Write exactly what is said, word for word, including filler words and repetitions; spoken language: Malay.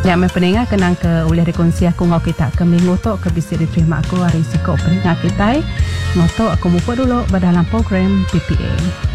Yang mai pendengar kenang ke oleh rekonsih aku ngau kita ke minggu tok ke bisa diterima aku hari sikok pendengar kita. Ngotok aku muka dulu pada dalam program P P A.